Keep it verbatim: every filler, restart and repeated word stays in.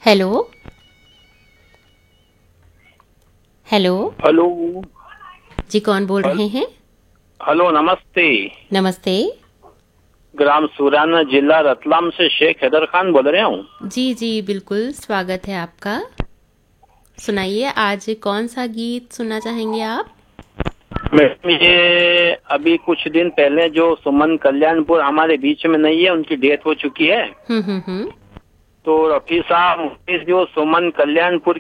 Hello. Hello. Hello. जी, कौन बोल हल- रहे हैं? हेलो, नमस्ते। नमस्ते। ग्राम सुराना, जिला रतलाम से शेख हैदर खान बोल रहे हूँ। जी जी, बिल्कुल स्वागत है आपका। सुनाइए, आज कौन सा गीत सुनना चाहेंगे आप? मैडम, ये अभी कुछ दिन पहले जो सुमन कल्याणपुर हमारे बीच में नहीं है, उनकी डेथ हो चुकी है। हम्म हम्म हम्म। तो रफी साहब, मुझे जो सुमन कल्याणपुर